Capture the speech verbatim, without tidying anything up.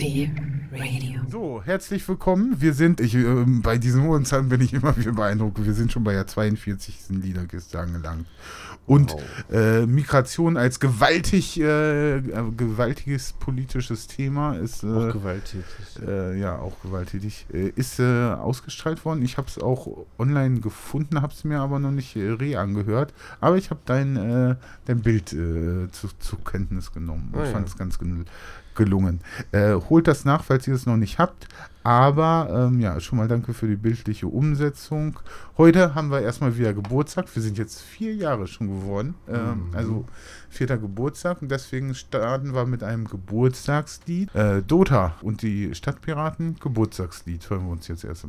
Heavy Radio. So, herzlich willkommen. Wir sind, ich, äh, bei diesen hohen Zahlen bin ich immer wieder beeindruckt. Wir sind schon bei der zweiundvierzigsten Liederkiste angelangt. Und Wow. äh, Migration als gewaltig, äh, gewaltiges politisches Thema ist äh, Auch gewalttätig. Äh, ja, auch gewalttätig. Äh, ist äh, ausgestrahlt worden. Ich habe es auch online gefunden, habe es mir aber noch nicht äh, re-angehört. Aber ich habe dein, äh, dein Bild äh, zu, zur Kenntnis genommen. Ah, ich ja. fand es ganz gen- gelungen. Äh, holt das nach, falls ihr es noch nicht habt. Aber ähm, ja, schon mal danke für die bildliche Umsetzung. Heute haben wir erstmal wieder Geburtstag. Wir sind jetzt vier Jahre schon geworden. Ähm, Mhm. Also vierter Geburtstag. Und deswegen starten wir mit einem Geburtstagslied. Äh, Dota und die Stadtpiraten, Geburtstagslied. Hören wir uns jetzt erst